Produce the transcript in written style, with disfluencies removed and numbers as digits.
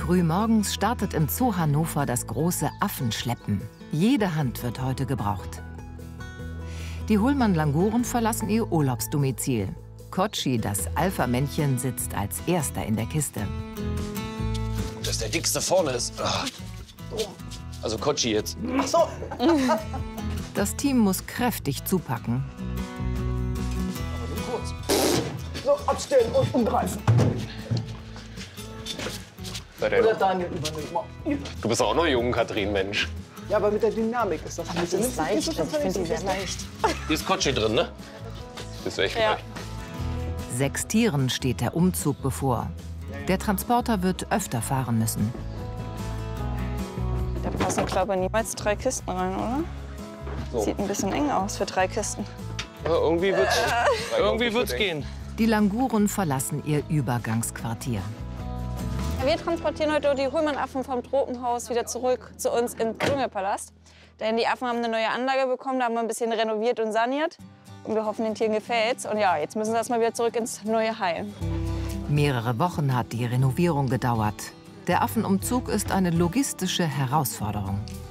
Frühmorgens startet im Zoo Hannover das große Affenschleppen. Jede Hand wird heute gebraucht. Die Hullmann-Languren verlassen ihr Urlaubsdomizil. Kotschi, das Alpha-Männchen, sitzt als erster in der Kiste. Dass der Dickste vorne ist. Also Kotschi jetzt. Ach so. Das Team muss kräftig zupacken. Aber nur kurz. So, abstellen und umgreifen. Oder Daniel übernehmen. Du bist auch noch jung, Katrin, Mensch. Ja, aber mit der Dynamik ist das ein bisschen... Die ist leicht. Ich finde die sehr leicht. Hier ist Kotschi drin, ne? Bist du echt Ja. leicht. 6 Tieren steht der Umzug bevor. Der Transporter wird öfter fahren müssen. Da passen, glaube ich, niemals 3 Kisten rein, oder? So. Sieht ein bisschen eng aus für 3 Kisten. Ja, irgendwie wird's gehen. Die Languren verlassen ihr Übergangsquartier. Wir transportieren heute die Hullmann-Affen vom Tropenhaus wieder zurück zu uns im Dschungelpalast. Denn die Affen haben eine neue Anlage bekommen, da haben wir ein bisschen renoviert und saniert. Und wir hoffen, den Tieren gefällt's. Und ja, jetzt müssen sie erst mal wieder zurück ins neue Heil. Mehrere Wochen hat die Renovierung gedauert. Der Affenumzug ist eine logistische Herausforderung.